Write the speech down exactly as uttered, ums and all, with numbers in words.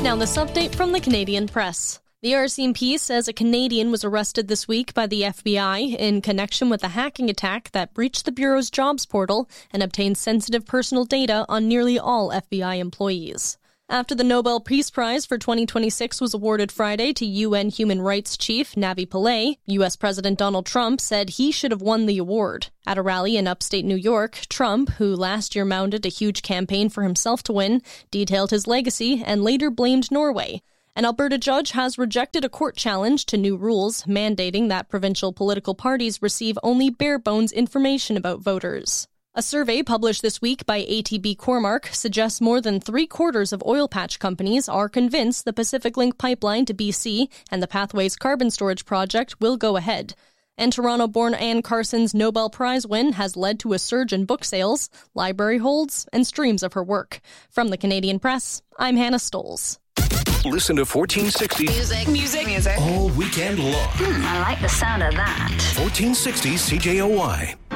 Now this update from the Canadian Press. The R C M P says a Canadian was arrested this week by the F B I in connection with a hacking attack that breached the Bureau's jobs portal and obtained sensitive personal data on nearly all F B I employees. After the Nobel Peace Prize for twenty twenty-six was awarded Friday to U N Human Rights Chief Navi Pillay, U S President Donald Trump said he should have won the award. At a rally in upstate New York, Trump, who last year mounted a huge campaign for himself to win, detailed his legacy and later blamed Norway. An Alberta judge has rejected a court challenge to new rules mandating that provincial political parties receive only bare-bones information about voters. A survey published this week by A T B Cormark suggests more than three-quarters of oil patch companies are convinced the Pacific Link pipeline to B C and the Pathways carbon storage project will go ahead. And Toronto-born Anne Carson's Nobel Prize win has led to a surge in book sales, library holds, and streams of her work. From the Canadian Press, I'm Hannah Stoles. Listen to fourteen sixty Music, music, music. all weekend long. Hmm, I like the sound of that. fourteen sixty C J O Y.